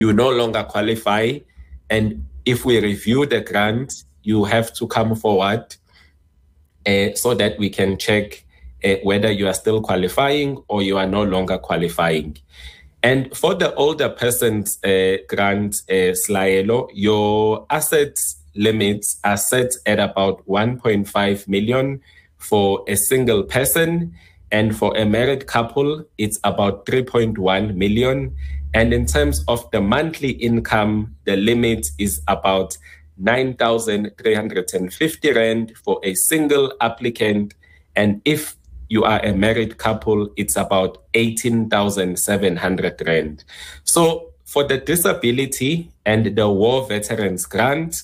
you no longer qualify. And if we review the grant, you have to come forward so that we can check whether you are still qualifying or you are no longer qualifying. And for the older persons grant, Slaelo, your assets limits are set at about 1.5 million for a single person. And for a married couple, it's about 3.1 million. And in terms of the monthly income, the limit is about 9,350 Rand for a single applicant. And if you are a married couple, it's about 18,700 Rand. So for the disability and the war veterans grant,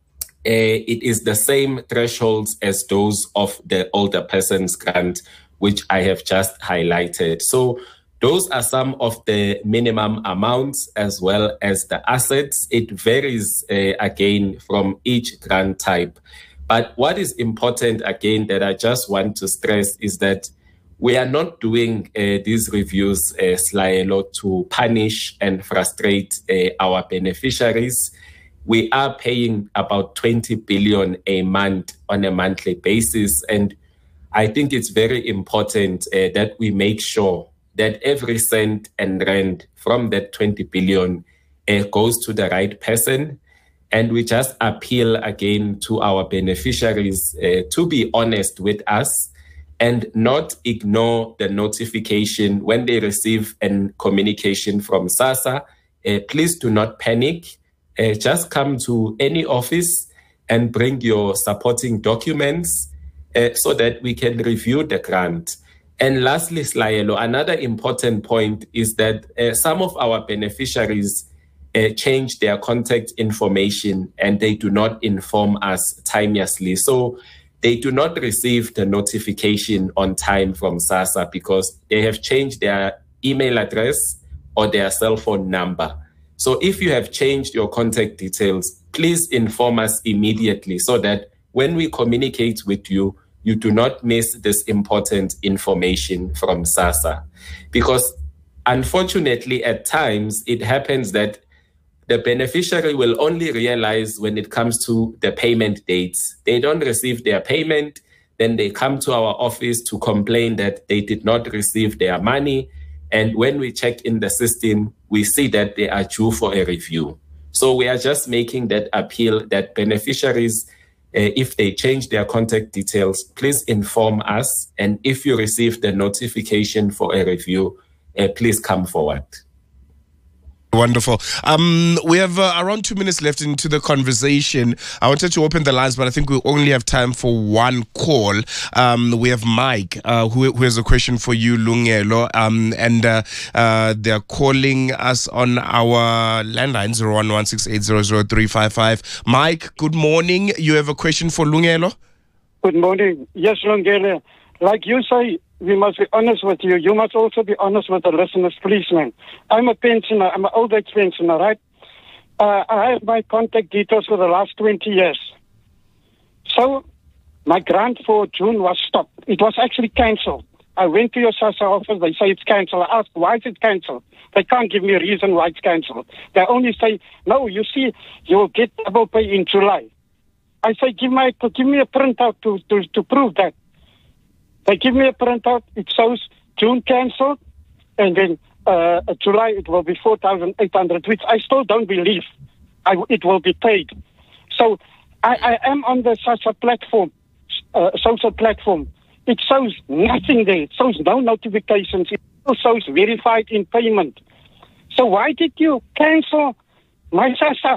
it is the same thresholds as those of the older persons grant, which I have just highlighted. So those are some of the minimum amounts as well as the assets. It varies again from each grant type. But what is important again that I just want to stress is that we are not doing these reviews, Slaelo, to punish and frustrate our beneficiaries. We are paying about 20 billion a month on a monthly basis. And I think it's very important that we make sure that every cent and rand from that 20 billion goes to the right person. And we just appeal again to our beneficiaries to be honest with us and not ignore the notification when they receive a communication from SASSA. Please do not panic. Just come to any office and bring your supporting documents so that we can review the grant. And lastly, Slaelo, another important point is that some of our beneficiaries change their contact information and they do not inform us timeously. So they do not receive the notification on time from SASSA because they have changed their email address or their cell phone number. So if you have changed your contact details, please inform us immediately so that when we communicate with you, you do not miss this important information from SASSA. Because unfortunately, at times, it happens that the beneficiary will only realize when it comes to the payment dates. They don't receive their payment, then they come to our office to complain that they did not receive their money. And when we check in the system, we see that they are due for a review. So we are just making that appeal that beneficiaries, if they change their contact details, please inform us. And if you receive the notification for a review, please come forward. Wonderful. We have around 2 minutes left into the conversation. I wanted to open the lines, but I think we only have time for one call. We have Mike, who has a question for you, Lungelo, and they're calling us on our landline 0116800355. Mike, good morning. You have a question for Lungelo? Good morning. Yes, Lungelo. Like you say, we must be honest with you. You must also be honest with the listeners, please, man. I'm a pensioner. I'm an old age pensioner, right? I have my contact details for the last 20 years. So my grant for June was stopped. It was actually cancelled. I went to your SASSA office. They say it's cancelled. I asked, why is it cancelled? They can't give me a reason why it's cancelled. They only say, no, you see, you'll get double pay in July. I say, give me a printout to prove that. They give me a printout. It shows June cancelled, and then July it will be 4,800, which I still don't believe it will be paid. So I am on the SASSA platform, social platform. It shows nothing there. It shows no notifications. It still shows verified in payment. So why did you cancel my SASSA?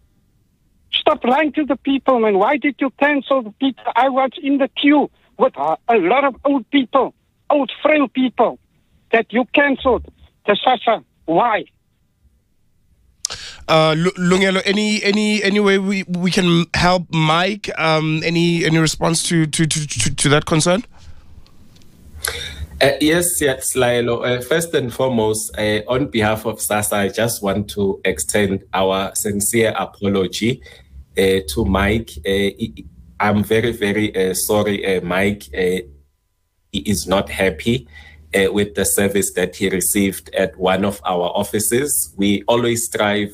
Stop lying to the people, man. Why did you cancel the people? I was in the queue with a lot of old people, old frail people, that you cancelled the SASSA. Why? Lungelo, any way we can help Mike? Any response to that concern? Yes, Slaelo. First and foremost, on behalf of SASSA, I just want to extend our sincere apology to Mike. I'm very, very sorry, Mike. He is not happy. with the service that he received at one of our offices. We always strive